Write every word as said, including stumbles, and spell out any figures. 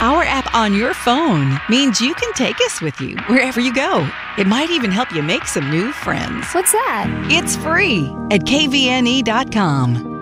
Our app on your phone means you can take us with you wherever you go. It might even help you make some new friends. What's that? It's free at K V N E dot com.